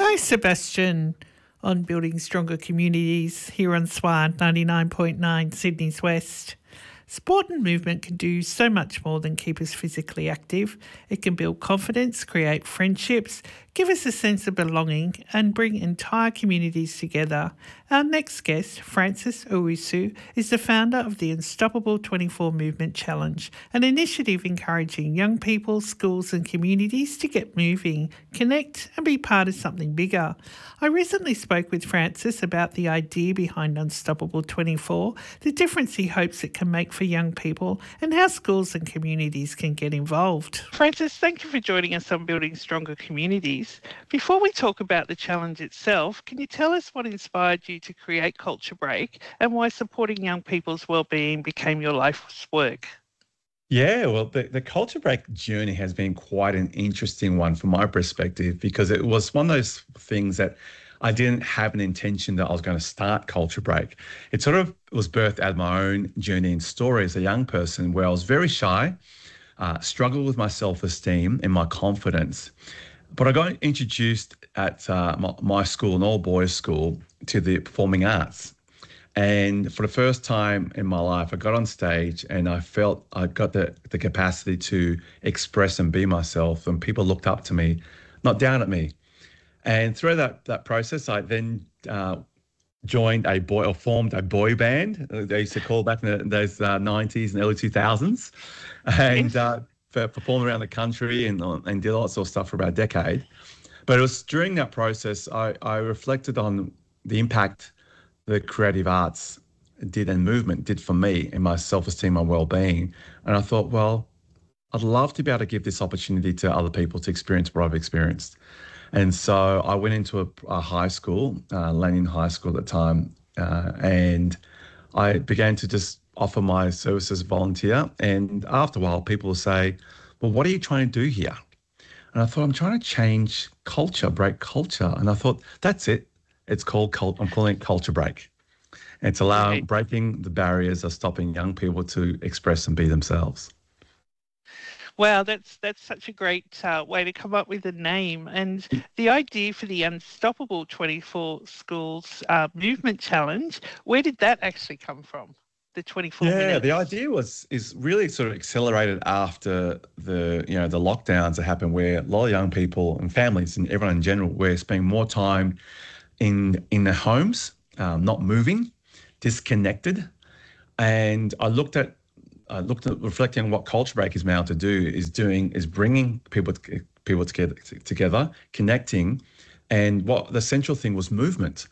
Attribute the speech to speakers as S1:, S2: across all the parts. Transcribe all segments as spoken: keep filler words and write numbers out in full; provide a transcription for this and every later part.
S1: Hi, Sebastian, on Building Stronger Communities here on SWAN ninety-nine point nine Sydney's West. Sport and movement can do so much more than keep us physically active. It can build confidence, create friendships, give us a sense of belonging and bring entire communities together. Our next guest, Frances Owusu, is the founder of the Unstoppable twenty-four Movement Challenge, an initiative encouraging young people, schools and communities to get moving, connect and be part of something bigger. I recently spoke with Frances about the idea behind Unstoppable twenty-four, the difference he hopes it can make for young people and how schools and communities can get involved. Frances, thank you for joining us on Building Stronger Communities. Before we talk about the challenge itself, can you tell us what inspired you to create Culture Break and why supporting young people's wellbeing became your life's work?
S2: Yeah, well, the, the Culture Break journey has been quite an interesting one from my perspective, because it was one of those things that I didn't have an intention that I was going to start Culture Break. It sort of was birthed out of my own journey and story as a young person, where I was very shy, uh, struggled with my self-esteem and my confidence. But I got introduced at uh, my, my school, an all-boys school, to the performing arts. And for the first time in my life, I got on stage and I felt I got the, the capacity to express and be myself, and people looked up to me, not down at me. And through that that process, I then uh, joined a boy or formed a boy band. They used to call back in the, those uh, nineties and early two thousands, and uh, performed around the country and and did lots of stuff for about a decade. But it was during that process I, I reflected on the impact the creative arts did and movement did for me and my self-esteem and well-being. And I thought, well, I'd love to be able to give this opportunity to other people to experience what I've experienced. And so I went into a, a high school, uh, Lanyon High School at the time, uh, and I began to just offer my services as a volunteer. And after a while, people will say, well, what are you trying to do here? And I thought, I'm trying to change culture, break culture. And I thought, that's it. It's called, cult- I'm calling it Culture Break. And it's allowing,
S1: Right.
S2: breaking the barriers of stopping young people to express and be themselves.
S1: Wow, that's that's such a great uh, way to come up with a name. And the idea for the Unstoppable twenty-four Schools uh, Movement Challenge, where did that actually come from? The twenty-four
S2: Yeah,
S1: minutes.
S2: the idea was is really sort of accelerated after the you know the lockdowns that happened, where a lot of young people and families and everyone in general were spending more time in in their homes, um, not moving, disconnected. And I looked at I looked at reflecting on what Culture Break is meant to do is doing is bringing people people together together, connecting, and what the central thing was movement.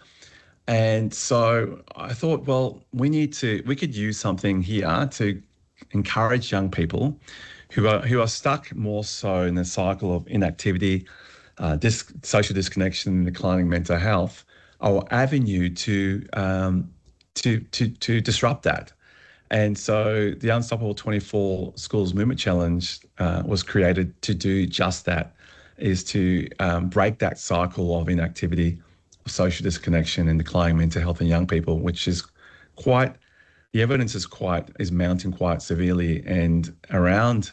S2: And so I thought, well, we need to we could use something here to encourage young people who are who are stuck more so in the cycle of inactivity, uh, dis- social disconnection, and declining mental health, or avenue to um, to to to disrupt that. And so the Unstoppable twenty-four Schools Movement Challenge uh, was created to do just that, is to um, break that cycle of inactivity, of social disconnection and declining mental health in young people, which is quite, the evidence is quite, is mounting quite severely. And around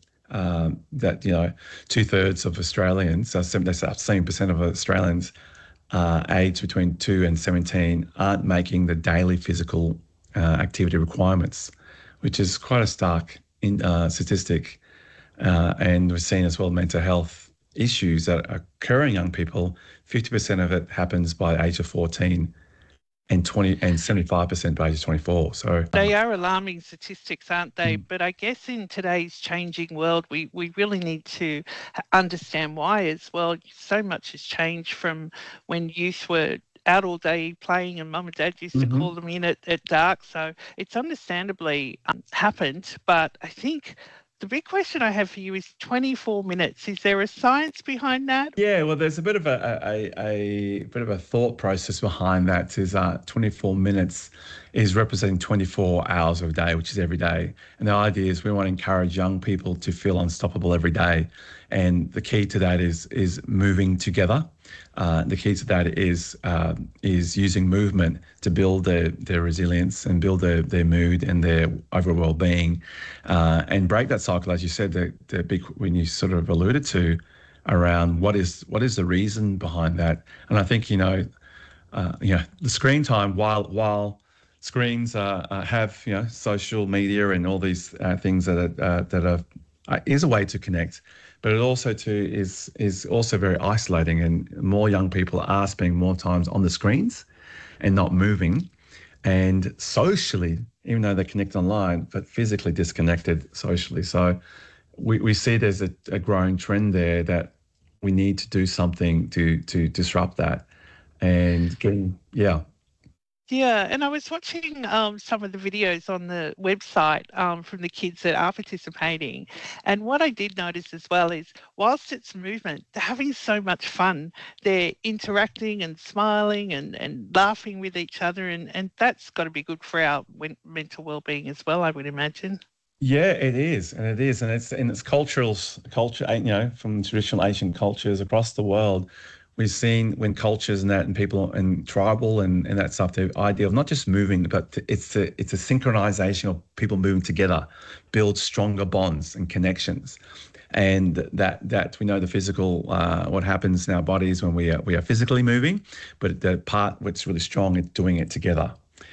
S2: um, that, you know, two thirds of Australians, so seventy percent of Australians uh, aged between two and seventeen aren't making the daily physical Uh, activity requirements, which is quite a stark in, uh, statistic. Uh, and we're seeing as well mental health issues that occur in young people. fifty percent of it happens by the age of fourteen and twenty and seventy-five percent by age of twenty-four. So
S1: They are alarming statistics, aren't they?
S2: Mm.
S1: But I guess in today's changing world, we, we really need to understand why as well. So much has changed from when youth were out all day playing and mum and dad used to
S2: Mm-hmm.
S1: call them in at, at dark. So it's understandably um, happened. But I think the big question I have for you is twenty-four minutes. Is there a science behind that?
S2: Yeah, well, there's a bit of a, a, a bit of a thought process behind that. Is uh, twenty-four minutes is representing twenty-four hours of a day, which is every day. And the idea is we want to encourage young people to feel unstoppable every day. And the key to that is is moving together. Uh, the key to that is uh, is using movement to build their, their resilience and build their, their mood and their overall well-being, uh, and break that cycle, as you said, the, the big, when you sort of alluded to, around what is what is the reason behind that. And I think, you know, uh, you know, the screen time, while while screens uh, uh, have, you know, social media and all these uh, things that are, uh, that are uh, is a way to connect, but it also too is is also very isolating, and more young people are spending more times on the screens and not moving, and socially, even though they connect online, but physically disconnected socially. So we, we see there's a, a growing trend there that we need to do something to to disrupt that. And getting, yeah.
S1: Yeah, and I was watching um, some of the videos on the website um, from the kids that are participating. And what I did notice as well is, whilst it's movement, they're having so much fun. They're interacting and smiling and, and laughing with each other. And, and that's got to be good for our wen- mental well-being as well, I would imagine.
S2: Yeah, it is, and it is, and it's and it's cultural culture. You know, from traditional Asian cultures across the world, we've seen when cultures and that, and people and tribal and, and that stuff. The idea of not just moving, but it's a it's a synchronization of people moving together, build stronger bonds and connections, and that that we know the physical uh, what happens in our bodies when we are we are physically moving, but the part what's really strong is doing it together,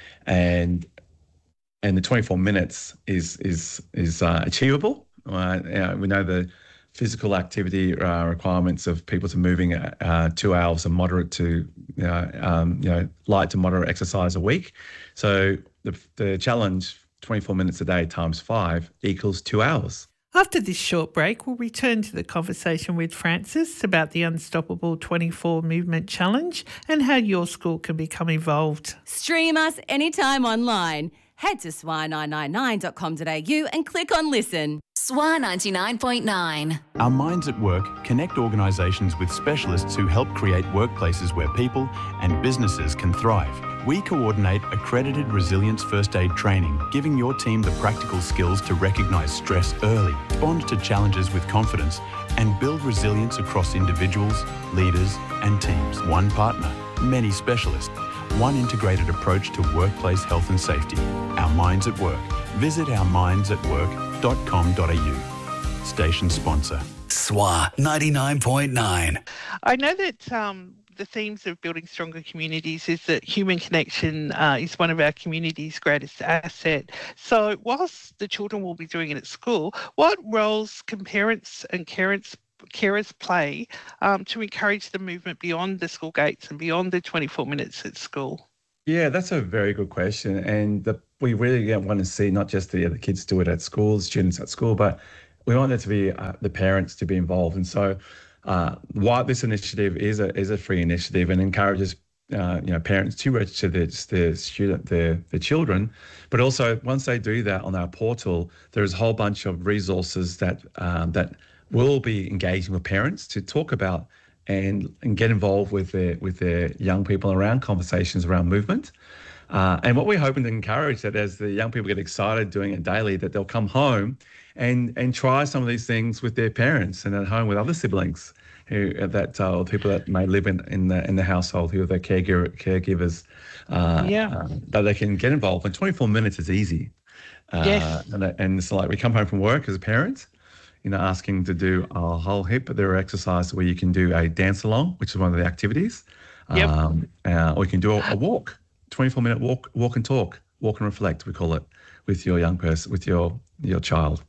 S2: and and the twenty-four minutes is is is uh, achievable. Uh, you know, we know the physical activity uh, requirements of people to moving uh, two hours of moderate to uh, um, you know light to moderate exercise a week. So the the challenge, twenty-four minutes a day times five equals two hours.
S1: After this short break, we'll return to the conversation with Francis about the Unstoppable twenty-four Movement Challenge and how your school can become involved.
S3: Stream us anytime online. Head to S W A nine nine nine dot com dot a u and click on listen.
S4: S W A ninety-nine point nine.
S5: Our Minds at Work connect organisations with specialists who help create workplaces where people and businesses can thrive. We coordinate accredited resilience first aid training, giving your team the practical skills to recognise stress early, respond to challenges with confidence, and build resilience across individuals, leaders and teams. One partner, many specialists. One integrated approach to workplace health and safety. Our Minds at Work. Visit our minds at work dot com dot a u. Station sponsor.
S6: S W A ninety-nine point nine.
S1: I know that um, the themes of building stronger communities is that human connection uh, is one of our community's greatest asset. So whilst the children will be doing it at school, what roles can parents and carers carers play um, to encourage the movement beyond the school gates and beyond the twenty-four minutes at school?
S2: Yeah, that's a very good question. And the, we really want to see not just the, the kids do it at school, students at school, but we want it to be uh, the parents to be involved. And so uh, why this initiative is a is a free initiative and encourages uh, you know parents to register their, their student their their children, but also once they do that on our portal, there's a whole bunch of resources that um, that will be engaging with parents to talk about and, and get involved with their with their young people around conversations around movement. Uh, and what we're hoping to encourage that as the young people get excited doing it daily, that they'll come home and and try some of these things with their parents and at home with other siblings who that uh, or people that may live in in the in the household who are their caregiver caregivers. Uh,
S1: yeah,
S2: uh, that they can get involved. And twenty-four minutes is easy. Uh,
S1: yes,
S2: and, and it's like we come home from work as a parent, you know, asking to do a whole heap. There are exercises where you can do a dance along, which is one of the activities.
S1: Yep.
S2: Um, uh, or you can do a, a walk, twenty-four minute walk, walk and talk, walk and reflect, we call it, with your young person, with your your child.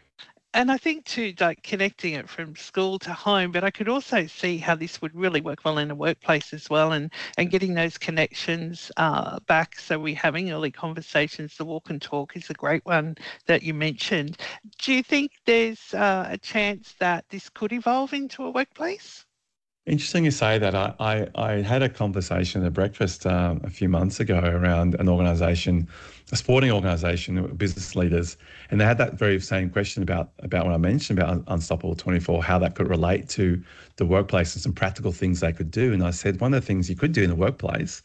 S1: And I think too, like connecting it from school to home, but I could also see how this would really work well in a workplace as well, and, and getting those connections uh, back. So we're having early conversations. The walk and talk is a great one that you mentioned. Do you think there's uh, a chance that this could evolve into a workplace?
S2: Interesting you say that. I, I, I had a conversation at breakfast um, a few months ago around an organisation, a sporting organisation, business leaders, and they had that very same question about, about what I mentioned about Unstoppable twenty-four, how that could relate to the workplace and some practical things they could do. And I said, one of the things you could do in the workplace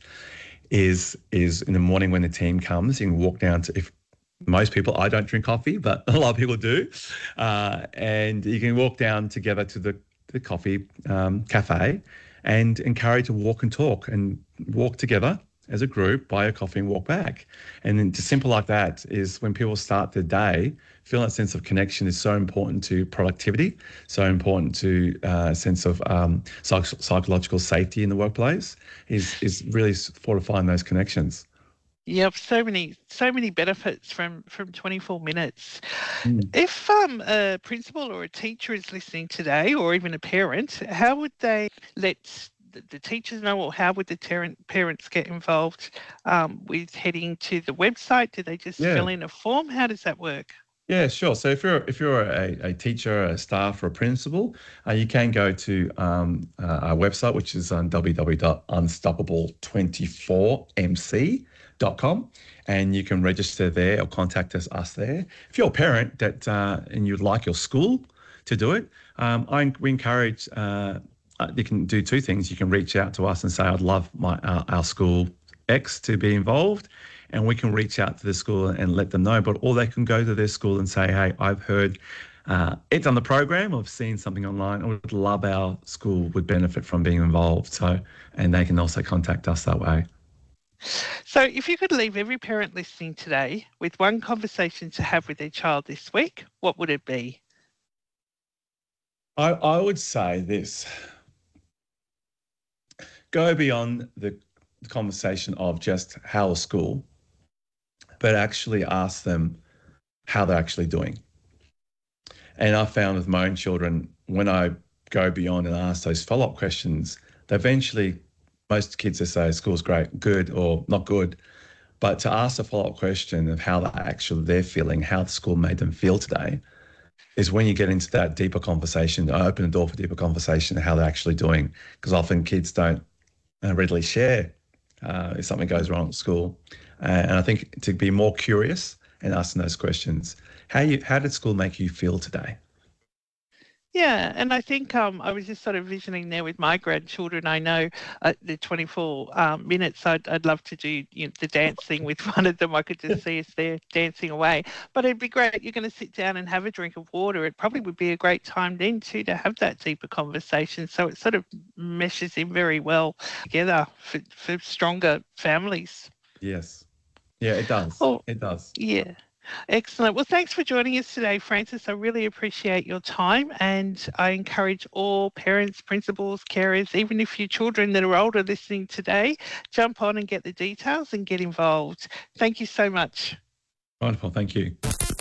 S2: is, is in the morning when the team comes, you can walk down to, if most people, I don't drink coffee, but a lot of people do, uh, and you can walk down together to the the coffee um, cafe and encourage a walk and talk and walk together as a group, buy a coffee and walk back. And then just simple like that is when people start their day, feeling that sense of connection is so important to productivity, so important to a uh, sense of um, psych- psychological safety in the workplace, is is really fortifying those connections.
S1: Yep, so many, so many benefits from, from twenty-four minutes.
S2: Mm.
S1: If um, a principal or a teacher is listening today, or even a parent, how would they let the, the teachers know, or how would the ter- parents get involved um, with heading to the website? Do they just
S2: Yeah.
S1: fill in a form? How does that work?
S2: Yeah, sure. So if you're if you're a, a teacher, a staff, or a principal, uh, you can go to um, uh, our website, which is on w w w dot unstoppable twenty-four m c dot com, and you can register there or contact us us there. If you're a parent that uh, and you'd like your school to do it, um, I we encourage. Uh, you can do two things. You can reach out to us and say, "I'd love my our, our school X to be involved." And we can reach out to the school and let them know. But or they can go to their school and say, hey, I've heard uh, it's on the program. I've seen something online. I would love our school would benefit from being involved. So, and they can also contact us that way.
S1: So if you could leave every parent listening today with one conversation to have with their child this week, what would it be?
S2: I, I would say this. Go beyond the conversation of just how was school, but actually ask them how they're actually doing. And I found with my own children, when I go beyond and ask those follow-up questions, they eventually, most kids will say school's great, good, or not good. But to ask a follow-up question of how they're actually they're feeling, how the school made them feel today, is when you get into that deeper conversation, I open the door for deeper conversation of how they're actually doing. Because often kids don't uh, readily share uh, if something goes wrong at school. Uh, and I think to be more curious and asking those questions, how you how did school make you feel today?
S1: Yeah, and I think um, I was just sort of visioning there with my grandchildren. I know uh, the twenty-four um, minutes, I'd, I'd love to do you know, the dance thing with one of them. I could just see us there dancing away. But it'd be great. You're going to sit down and have a drink of water. It probably would be a great time then too to have that deeper conversation. So it sort of meshes in very well together for, for stronger families.
S2: Yes. Yeah, it does.
S1: Oh,
S2: it does.
S1: Yeah. Excellent. Well, thanks for joining us today, Francis. I really appreciate your time, and I encourage all parents, principals, carers, even if your children that are older listening today, jump on and get the details and get involved. Thank you so much.
S2: Wonderful. Thank you.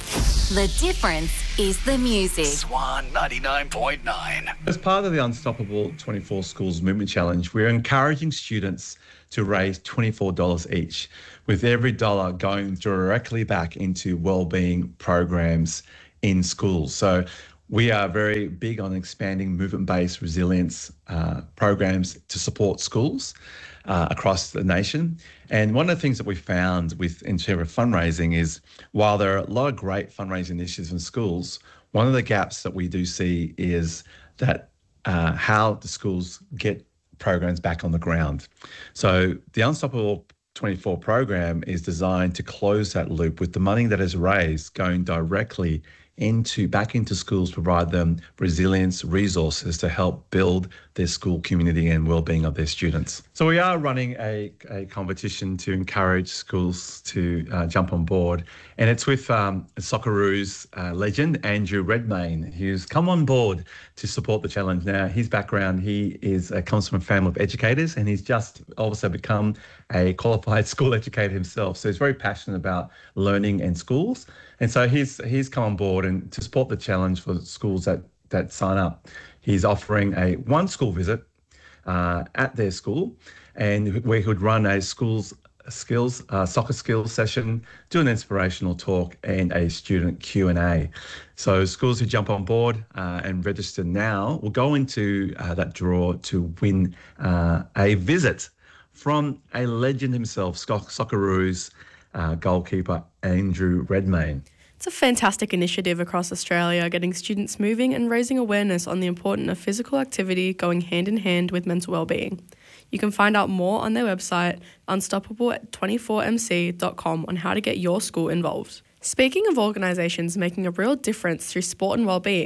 S4: The difference is the music.
S6: Swan ninety-nine point nine.
S2: As part of the Unstoppable twenty-four Schools Movement Challenge, we're encouraging students to raise twenty-four dollars each, with every dollar going directly back into wellbeing programs in schools. So we are very big on expanding movement-based resilience uh, programs to support schools uh, across the nation. And one of the things that we found with in terms of fundraising is while there are a lot of great fundraising initiatives in schools, one of the gaps that we do see is that uh, how the schools get programs back on the ground. So the Unstoppable twenty-four program is designed to close that loop with the money that is raised going directly into back into schools, provide them resilience resources to help build their school community and well-being of their students. So we are running a, a competition to encourage schools to uh, jump on board, and it's with um, Socceroos uh, legend Andrew Redmayne, who's come on board to support the challenge. Now, his background, he is uh, comes from a family of educators, and he's just also become a qualified school educator himself. So he's very passionate about learning and schools. And so he's he's come on board, and to support the challenge for schools that, that sign up, he's offering a one school visit uh, at their school, and where he would run a schools skills, uh, soccer skills session, do an inspirational talk, and a student Q and A. So schools who jump on board uh, and register now will go into uh, that draw to win uh, a visit from a legend himself, Socceroos uh, goalkeeper Andrew Redmayne.
S7: It's a fantastic initiative across Australia, getting students moving and raising awareness on the importance of physical activity going hand in hand with mental wellbeing. You can find out more on their website, unstoppable twenty-four m c dot com, on how to get your school involved. Speaking of organisations making a real difference through sport and wellbeing,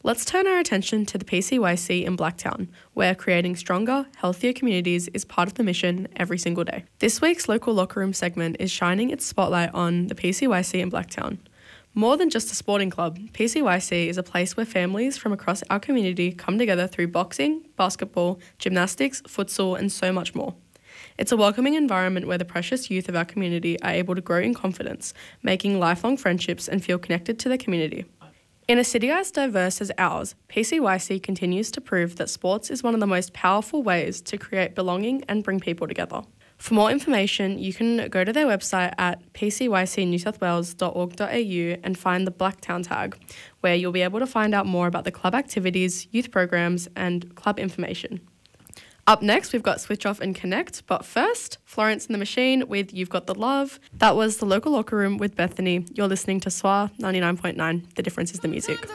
S7: Let's turn our attention to the P C Y C in Blacktown, where creating stronger, healthier communities is part of the mission every single day. This week's Local Locker Room segment is shining its spotlight on the P C Y C in Blacktown. More than just a sporting club, P C Y C is a place where families from across our community come together through boxing, basketball, gymnastics, futsal, and so much more. It's a welcoming environment where the precious youth of our community are able to grow in confidence, making lifelong friendships and feel connected to their community. In a city as diverse as ours, P C Y C continues to prove that sports is one of the most powerful ways to create belonging and bring people together. For more information, you can go to their website at p c y c new south wales dot org dot a u and find the Blacktown tag, where you'll be able to find out more about the club activities, youth programs, and club information. Up next, we've got Switch Off and Connect, but first, Florence and the Machine with You've Got the Love. That was the Local Locker Room with Bethany. You're listening to S W A ninety-nine point nine. The difference is the music.